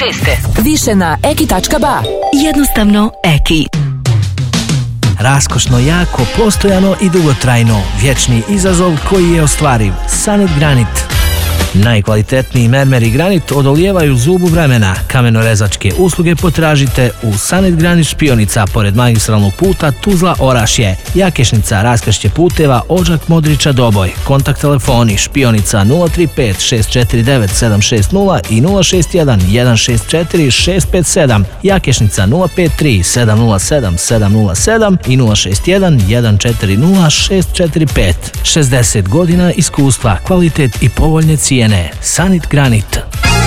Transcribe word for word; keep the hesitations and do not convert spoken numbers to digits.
Teste. Više na eki tačka ba. Jednostavno Eki. Raskošno, jako, postojano i dugotrajno. Vječni izazov koji je ostvariv. Sanit Granit. Najkvalitetniji mermer i granit odolijevaju zubu vremena. Kamenorezačke usluge potražite u Sanit Granit Špionica pored magistralnog puta Tuzla-Orašje. Jakešnica, raskršće puteva Odžak Modrića Doboj. Kontakt telefoni Špionica nula tri pet šest četiri devet sedam šest nula i nula šest jedan jedan šest četiri šest pet sedam. Jakešnica nula pet tri sedam nula sedam sedam nula sedam i nula šest jedan jedan četiri nula šest četiri pet. šezdeset godina iskustva, kvalitet i povoljne cijene. Sanit Granit.